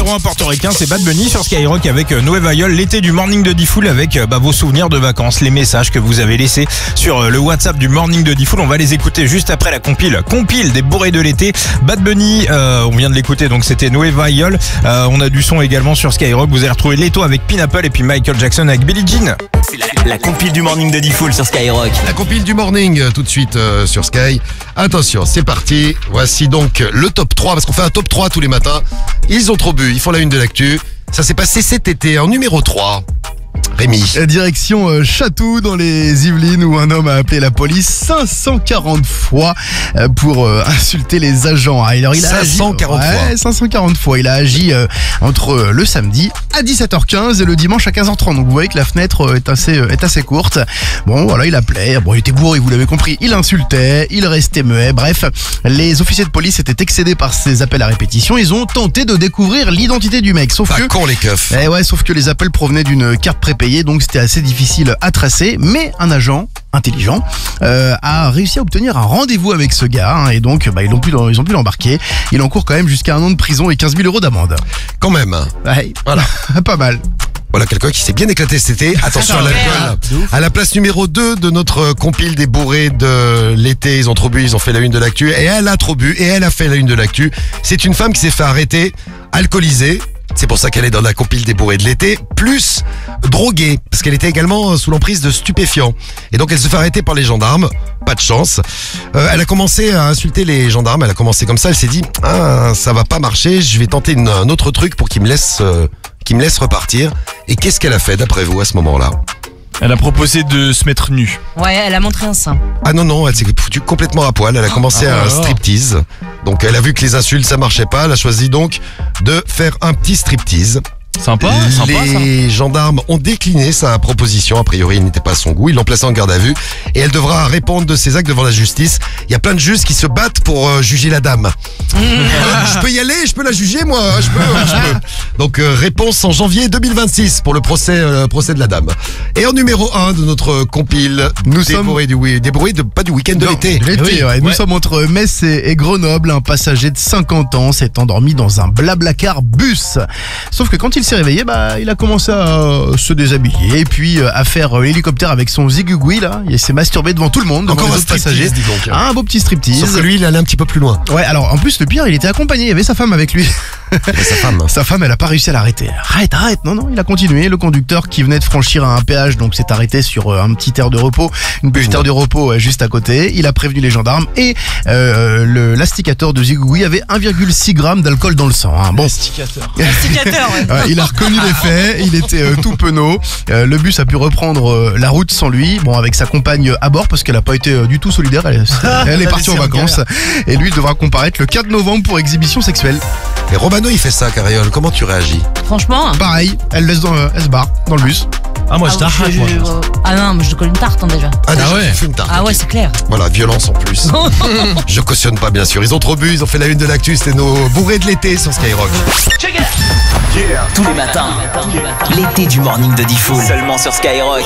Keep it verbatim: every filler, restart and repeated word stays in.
numéro un portoricain, c'est Bad Bunny sur Skyrock avec Nueva York, l'été du Morning de D-Fool avec bah, vos souvenirs de vacances, les messages que vous avez laissés sur le WhatsApp du Morning de D-Fool. On va les écouter juste après la compile, compile des bourrés de l'été. Bad Bunny, euh, on vient de l'écouter, donc c'était Nueva York. Euh, on a du son également sur Skyrock. Vous allez retrouver Leto avec Pineapple et puis Michael Jackson avec Billie Jean. La, la compile du Morning de D-Fool sur Skyrock. La compile du Morning euh, tout de suite euh, sur Sky. Attention, c'est parti. Voici donc le top trois, parce qu'on fait un top trois tous les matins. Ils ont trop bu, ils font la une de l'actu. Ça s'est passé cet été en numéro trois. Rémi. Direction euh, Chatou dans les Yvelines où un homme a appelé la police cinq cent quarante fois euh, pour euh, insulter les agents. Alors, il a cinq cent quarante agi, fois. Ouais, cinq cent quarante fois. Il a agi euh, entre euh, le samedi à dix-sept heures quinze et le dimanche à quinze heures trente. Donc vous voyez que la fenêtre euh, est assez euh, est assez courte. Bon voilà, il appelait. Bon, il était bourré, vous l'avez compris. Il insultait, il restait muet. Bref, les officiers de police étaient excédés par ces appels à répétition. Ils ont tenté de découvrir l'identité du mec. Sauf Pas que con les keufs. Eh ouais, sauf que les appels provenaient d'une carte prépayée, donc c'était assez difficile à tracer. Mais un agent intelligent euh, a réussi à obtenir un rendez-vous avec ce gars, hein, et donc bah, ils ont pu ils ont pu l'embarquer. Il encourt quand même jusqu'à un an de prison et quinze mille euros d'amende. Quand même. Ouais, Voilà. pas mal. Voilà quelqu'un qui s'est bien éclaté cet été. Attention à l'alcool. À la place numéro deux de notre compile des bourrés de l'été, ils ont trop bu, ils ont fait la une de l'actu. Et elle a trop bu et elle a fait la une de l'actu. C'est une femme qui s'est fait arrêter, alcoolisée. C'est pour ça qu'elle est dans la compile des bourrés de l'été, plus droguée, parce qu'elle était également sous l'emprise de stupéfiants. Et donc elle se fait arrêter par les gendarmes, pas de chance. Euh, elle a commencé à insulter les gendarmes, elle a commencé comme ça, elle s'est dit « Ah, ça va pas marcher, je vais tenter une, un autre truc pour qu'ils me laissent, euh, qu'ils me laissent repartir. » Et qu'est-ce qu'elle a fait d'après vous à ce moment-là ? Elle a proposé de se mettre nue. Ouais, elle a montré un sein. Ah non, non, elle s'est foutue complètement à poil. Elle a commencé Ah, un alors. striptease. Donc elle a vu que les insultes, ça marchait pas. Elle a choisi donc de faire un petit striptease. Sympa, sympa ça. Les gendarmes ont décliné sa proposition. A priori, il n'était pas à son goût. Ils l'ont placée en garde à vue. Et elle devra répondre de ses actes devant la justice. Il y a plein de juges qui se battent pour euh, juger la dame. Euh, je peux y aller, je peux la juger, moi. Je peux, je peux. Donc euh, réponse en janvier deux mille vingt-six pour le procès, euh, procès de la dame. Et en numéro un de notre compile, Nous des sommes- bourrés du, oui, des bourrés de, pas du week-end de Non, l'été. de l'été, Oui, ouais. Nous ouais. sommes entre Metz et et Grenoble. Un passager de cinquante ans s'est endormi dans un blablacar bus. Sauf que quand il s'est réveillé, bah, il a commencé à euh, se déshabiller et puis euh, à faire euh, l'hélicoptère avec son zigouigoui là. Il s'est masturbé devant tout le monde, devant Encore les un autres passagers. striptease, dis donc. Un beau petit striptease. Sauf que lui, il allait un petit peu plus loin. Ouais, alors en plus le pire, il était accompagné. Il y avait sa femme avec lui. Et sa femme. Sa femme, elle a pas réussi à l'arrêter. Arrête, arrête. Non, non, il a continué. Le conducteur qui venait de franchir un péage, donc s'est arrêté sur euh, un petit aire de repos, une petite Une. aire de repos euh, juste à côté. Il a prévenu les gendarmes et euh, le l'asticateur de zigouigoui avait un virgule six grammes d'alcool dans le sang. Hein. Bon, Masticateur. Masticateur, ouais. ouais, il a reconnu les faits. Il était euh, tout penaud. Euh, le bus a pu reprendre euh, la route sans lui. Bon, avec sa compagne à bord parce qu'elle a pas été euh, du tout solidaire. Elle, elle est partie en laissé en vacances et lui devra comparaître le quatre novembre pour exhibition sexuelle. Et Romano, il fait ça, Carriole. Comment tu réagis? Franchement. Pareil, elle laisse dans, euh, elle se barre dans le bus. Ah moi ah, je t'arrache je- moi. je- ah non, mais je te colle une tarte hein, déjà. Ah, déjà, ouais. tu fumes tard. Ah ouais, c'est clair. Voilà, violence en plus. Je cautionne pas, bien sûr. Ils ont trop bu, ils ont fait la une de l'actu. C'était nos bourrés de l'été sur Skyrock. Tous les matins, l'été du Morning de D-Fool. Seulement sur Skyrock.